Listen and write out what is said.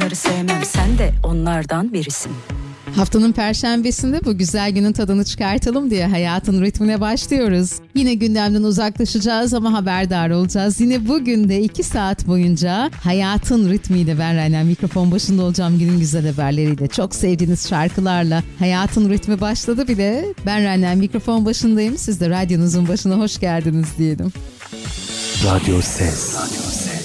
onları sevmem, sen de onlardan birisin. Haftanın perşembesinde bu güzel günün tadını çıkartalım diye hayatın ritmine başlıyoruz. Yine gündemden uzaklaşacağız ama haberdar olacağız. Yine bugün de 2 saat boyunca hayatın ritmiyle ben Raynen mikrofon başında olacağım, günün güzel haberleriyle, çok sevdiğiniz şarkılarla. Hayatın ritmi başladı bile. Ben Raynen mikrofon başındayım. Siz de radyonuzun başına hoş geldiniz diyelim. Radyo Ses.